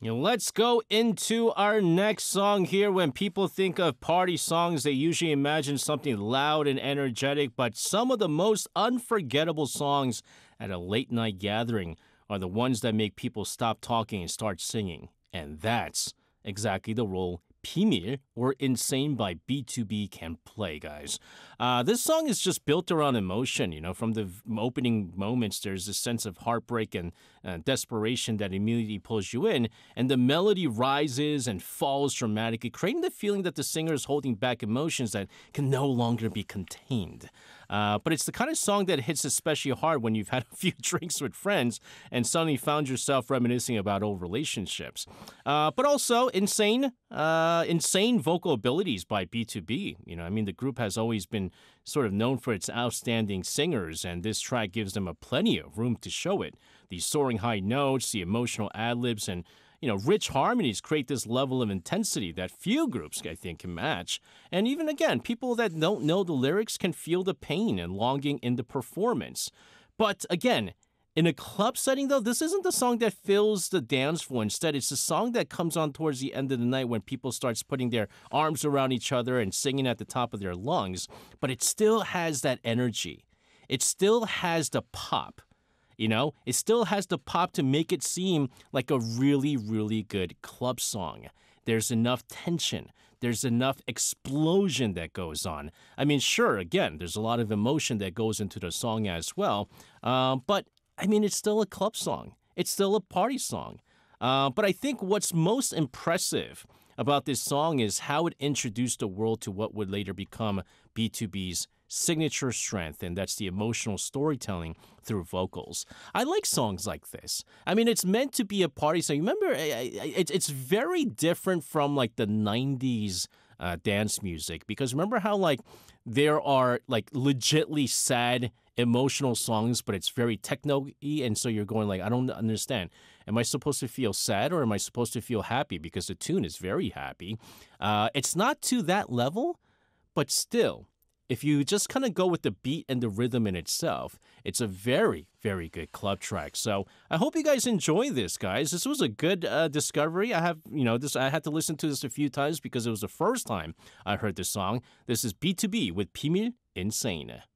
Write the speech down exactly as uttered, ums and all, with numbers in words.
Now, let's go into our next song here. When people think of party songs, they usually imagine something loud and energetic, but some of the most unforgettable songs at a late night gathering are the ones that make people stop talking and start singing. And that's exactly the role 비밀 or Insane by B two B can play, guys. Uh, this song is just built around emotion, you know. From the v- opening moments, there's a sense of heartbreak and uh, desperation that immediately pulls you in, and the melody rises and falls dramatically, creating the feeling that the singer is holding back emotions that can no longer be contained. Uh, but it's the kind of song that hits especially hard when you've had a few drinks with friends and suddenly found yourself reminiscing about old relationships. Uh, but also, Insane, uh, insane vocal abilities by B two B. You know, I mean, the group has always been sort of known for its outstanding singers, and this track gives them a plenty of room to show it. The soaring high notes, the emotional ad-libs, and you know, rich harmonies create this level of intensity that few groups, I think, can match. And even again, people that don't know the lyrics can feel the pain and longing in the performance. But again, in a club setting, though, this isn't the song that fills the dance floor. Instead, it's a song that comes on towards the end of the night when people starts putting their arms around each other and singing at the top of their lungs. But it still has that energy. It still has the pop. You know, it still has the pop to make it seem like a really, really good club song. There's enough tension. There's enough explosion that goes on. I mean, sure, again, there's a lot of emotion that goes into the song as well. Um, but, I mean, it's still a club song. It's still a party song. Uh, but I think what's most impressive about this song is how it introduced the world to what would later become B two B's signature strength, and that's the emotional storytelling through vocals. I like songs like this. I mean, it's meant to be a party song. Remember, it's it's very different from like the nineties uh, dance music, because remember how like there are like legitly sad emotional songs, but it's very techno-y, and so you're going like, I don't understand. Am I supposed to feel sad or am I supposed to feel happy? Because the tune is very happy. Uh, it's not to that level, but still, if you just kind of go with the beat and the rhythm in itself, it's a very, very good club track. So I hope you guys enjoy this, guys. This was a good uh, discovery. I have, you know, this. I had to listen to this a few times because it was the first time I heard this song. This is B two B with 비밀 Insane.